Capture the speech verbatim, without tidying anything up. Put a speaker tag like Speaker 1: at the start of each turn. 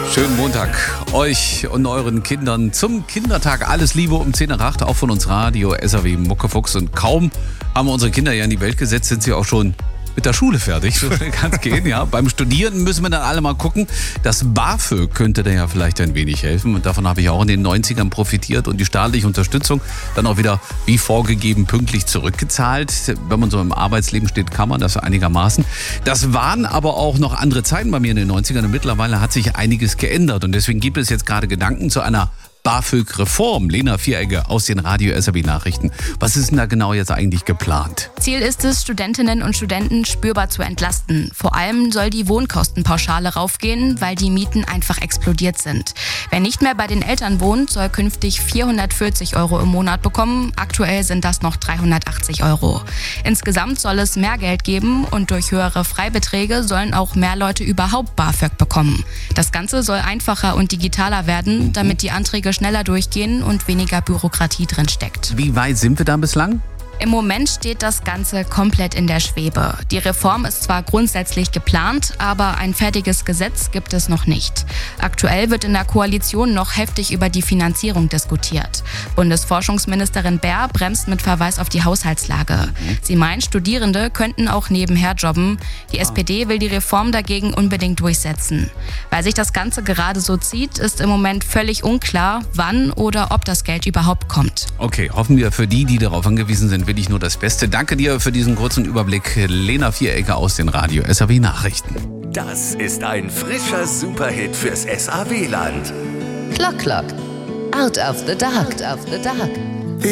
Speaker 1: Schönen Montag euch und euren Kindern zum Kindertag. Alles Liebe um zehn nach acht, auch von uns Radio, S R W, Muckefuchs. Und kaum haben wir unsere Kinder ja in die Welt gesetzt, sind sie auch schon mit der Schule fertig. So kann es gehen, ja. Beim Studieren müssen wir dann alle mal gucken. Das BAföG könnte da ja vielleicht ein wenig helfen. Und davon habe ich auch in den neunzigern profitiert und die staatliche Unterstützung dann auch wieder wie vorgegeben pünktlich zurückgezahlt. Wenn man so im Arbeitsleben steht, kann man das einigermaßen. Das waren aber auch noch andere Zeiten bei mir in den neunzigern und mittlerweile hat sich einiges geändert. Und deswegen gibt es jetzt gerade Gedanken zu einer BAföG-Reform. Lena Vieregger aus den Radio S R W-Nachrichten. Was ist denn da genau jetzt eigentlich geplant?
Speaker 2: Ziel ist es, Studentinnen und Studenten spürbar zu entlasten. Vor allem soll die Wohnkostenpauschale raufgehen, weil die Mieten einfach explodiert sind. Wer nicht mehr bei den Eltern wohnt, soll künftig vierhundertvierzig Euro im Monat bekommen. Aktuell sind das noch dreihundertachtzig Euro. Insgesamt soll es mehr Geld geben und durch höhere Freibeträge sollen auch mehr Leute überhaupt BAföG bekommen. Das Ganze soll einfacher und digitaler werden, damit die Anträge schneller durchgehen und weniger Bürokratie drin steckt.
Speaker 1: Wie weit sind wir da bislang?
Speaker 2: Im Moment steht das Ganze komplett in der Schwebe. Die Reform ist zwar grundsätzlich geplant, aber ein fertiges Gesetz gibt es noch nicht. Aktuell wird in der Koalition noch heftig über die Finanzierung diskutiert. Bundesforschungsministerin Baer bremst mit Verweis auf die Haushaltslage. Sie meint, Studierende könnten auch nebenher jobben. Die S P D will die Reform dagegen unbedingt durchsetzen. Weil sich das Ganze gerade so zieht, ist im Moment völlig unklar, wann oder ob das Geld überhaupt kommt.
Speaker 1: Okay, hoffen wir für die, die darauf angewiesen sind, will ich nur das Beste. Danke dir für diesen kurzen Überblick. Lena Vieregger aus den Radio S R W Nachrichten.
Speaker 3: Das ist ein frischer Superhit fürs S A W-Land.
Speaker 4: Klock, Klock. Out of the Dark. Out of the Dark.